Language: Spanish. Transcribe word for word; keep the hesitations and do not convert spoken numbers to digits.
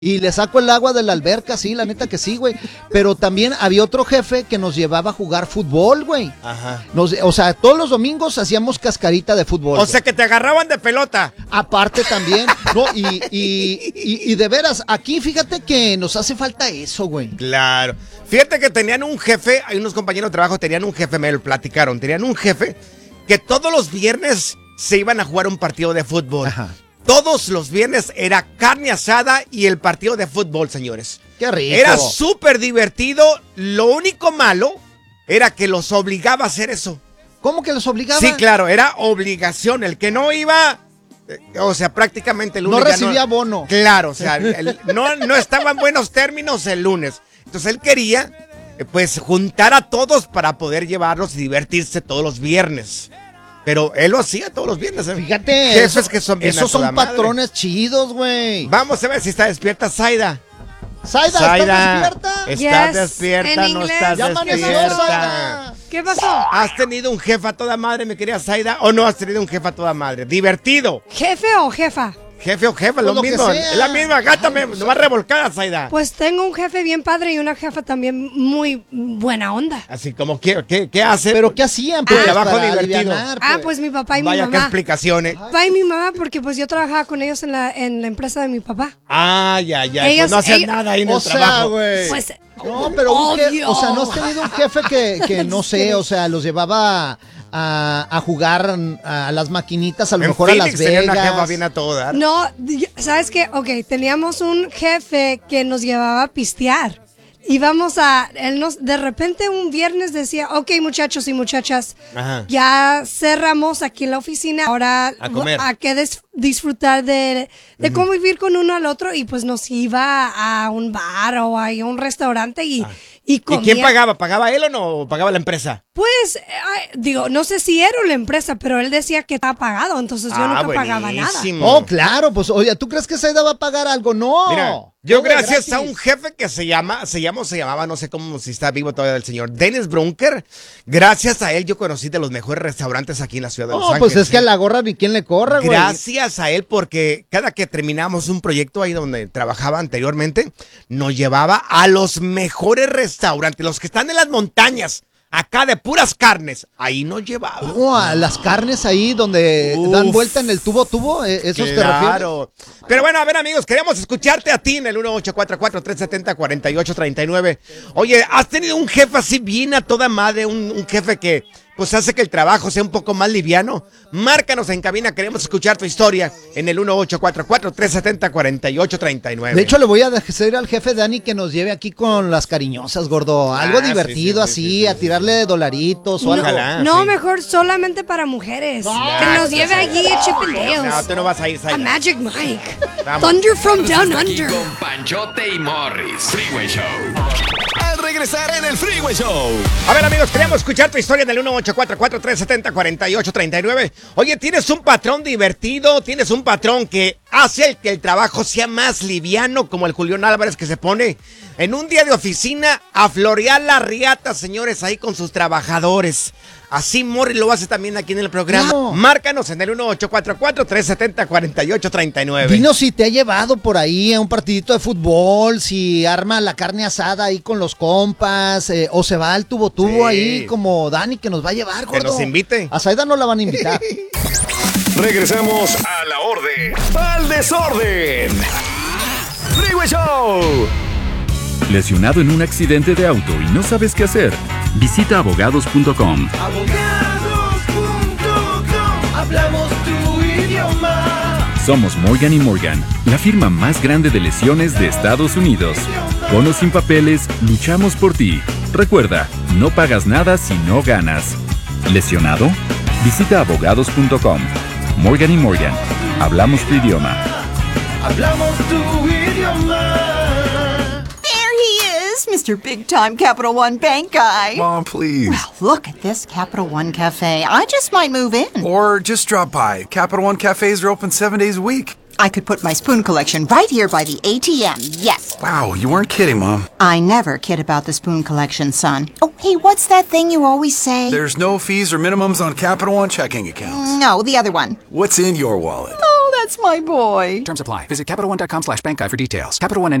Y le saco el agua de la alberca, sí, la neta que sí, güey. Pero también había otro jefe que nos llevaba a jugar fútbol, güey. Ajá. Nos, o sea, todos los domingos hacíamos cascarita de fútbol. O sea, que te agarraban de pelota. Aparte también, no, y, y, y, y de veras, aquí fíjate que nos hace falta eso, güey. Claro. Fíjate que tenían un jefe, hay unos compañeros de trabajo, tenían un jefe, me lo platicaron, tenían un jefe que todos los viernes se iban a jugar un partido de fútbol. Ajá. Todos los viernes era carne asada y el partido de fútbol, señores. Qué rico. Era súper divertido. Lo único malo era que los obligaba a hacer eso. ¿Cómo que los obligaba? Sí, claro, era obligación. El que no iba, eh, o sea, prácticamente el lunes no ya recibía bono. Claro, o sea, el, no, no estaba en buenos términos el lunes. Entonces él quería, eh, pues, juntar a todos para poder llevarlos y divertirse todos los viernes. Pero él lo hacía todos los viernes. ¿eh? Fíjate, Jefes eso, que son bien esos a toda son madre. patrones chidos, güey. Vamos a ver si está despierta Zaida. Zaida, Zaida, ¿estás despierta? ¿estás Yes, despierta? en No inglés. estás Ya amaneció, despierta. Zaida. ¿Qué pasó? ¿Has tenido un jefe a toda madre, mi querida Zaida? ¿O no has tenido un jefe a toda madre? Divertido. ¿Jefe o jefa? Jefe o jefa, Pues lo lo que mismo. sea. Es la misma gata, me, no va revolcada, Zaida. Pues tengo un jefe bien padre y una jefa también muy buena onda. Así como, ¿qué, qué, qué hace? ¿Pero qué hacían? Ah, trabajo para divertido. alivianar, Ah, pues mi papá y mi Vaya, qué mamá. explicaciones. Papá y mi mamá, porque pues yo trabajaba con ellos en la, en la empresa de mi papá. Ah, ya, ya. Ellos- pues no hacían ellos- nada ahí en O el sea, trabajo. güey. Pues, No, pero un je- obvio. o sea, ¿no has tenido un jefe que, que no sé, o sea, los llevaba a, a jugar a las maquinitas, a lo En mejor a Phoenix Las tenía una jefa Vegas? bien a todo dar. No, yo- ¿sabes qué? Ok, teníamos un jefe que nos llevaba a pistear. Íbamos a, él nos, de repente un viernes decía, ok muchachos y muchachas, Ajá. ya cerramos aquí en la oficina, ahora A comer. a que des- disfrutar de, de convivir con uno al otro y pues nos iba a un bar o a un restaurante y, y ¿Y comía. quién pagaba? ¿Pagaba él o no? ¿O pagaba la empresa? Pues, eh, ay, digo, no sé si era la empresa, pero él decía que estaba pagado, entonces yo Ah, nunca pagaba nada. buenísimo. Oh, claro, pues, oye, ¿tú crees que Zaida va a pagar algo? No. Mira, yo Todo de gracias gratis. a un jefe que se llama, se llama, se llamaba, no sé cómo, si está vivo todavía el señor, Dennis Brunker, gracias a él yo conocí de los mejores restaurantes aquí en la ciudad de Los No, Ángeles. pues es que a ¿eh? la gorra ni quien le corra, güey. Gracias a él, porque cada que terminamos un proyecto ahí donde trabajaba anteriormente, nos llevaba a los mejores restaurantes, los que están en las montañas, acá de puras carnes, ahí nos llevaba. No, a las carnes ahí donde Uf. dan vuelta en el tubo tubo, ¿eh? ¿Esos te refieres? Claro. Pero bueno, a ver, amigos, queremos escucharte a ti en el uno ocho cuatro cuatro, tres siete cero, cuatro ocho tres nueve. Oye, ¿has tenido un jefe así bien a toda madre? Un, un jefe que pues hace que el trabajo sea un poco más liviano. Márcanos en cabina, queremos escuchar tu historia en el uno ocho cuatro cuatro, tres siete cero, cuatro ocho tres nueve. De hecho, le voy a decir al jefe Dani que nos lleve aquí con las cariñosas, gordo. Algo Ah, sí, divertido sí, sí, así, sí, sí, a tirarle dolaritos o algo. Ojalá. No, sí. mejor solamente para mujeres. que nos lleve allí a Chippendales. No, tú no vas a ir, A Zaida. Magic Mike. Vamos. Thunder from Down Aquí Under. con Panchote y Morris. Freeway Show. Al regresar en el Freeway Show. A ver, amigos, queremos escuchar tu historia en el uno ocho cuatro cuatro, tres siete cero, cuatro ocho tres nueve. Oye, ¿tienes un patrón divertido? ¿Tienes un patrón que hace el que el trabajo sea más liviano, como el Julián Álvarez que se pone en un día de oficina a florear la riata, señores, ahí con sus trabajadores? Así Morris lo hace también aquí en el programa. Claro. Márcanos en el uno ocho cuatro cuatro, tres siete cero, cuatro ocho tres nueve. Dinos si te ha llevado por ahí a un partidito de fútbol, si arma la carne asada ahí con los compas, eh, o se va al tubo tubo Sí. ahí como Dani que nos va a llevar, gordo. nos invite. A Zaida no la van a invitar. Regresamos a la orden. Al desorden. Freeway Show. ¿Lesionado en un accidente de auto y no sabes qué hacer? Visita abogados punto com. Abogados punto com, hablamos tu idioma. Somos Morgan y Morgan, la firma más grande de lesiones de Estados Unidos. Con o sin papeles, luchamos por ti. Recuerda, no pagas nada si no ganas. ¿Lesionado? Visita abogados punto com. Morgan y Morgan, hablamos tu idioma. Hablamos tu idioma. There he is, Mister Big Time Capital One Bank guy. Mom, please. Well, look at this Capital One Cafe. I just might move in. Or just drop by. Capital One cafes are open seven days a week. I could put my spoon collection right here by the A T M, yes. Wow, you weren't kidding, Mom. I never kid about the spoon collection, son. Oh, hey, what's that thing you always say? There's no fees or minimums on Capital One checking accounts. No, the other one. What's in your wallet? Oh, that's That's my boy. Terms apply. Visit CapitalOne.com slash bank guide for details. Capital One